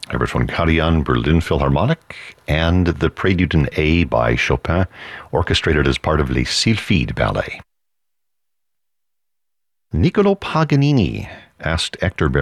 I heard one Carillon Berlin Philharmonic and the Prelude in A by Chopin, orchestrated as part of Les Sylphides Ballet. Niccolo Paganini asked Hector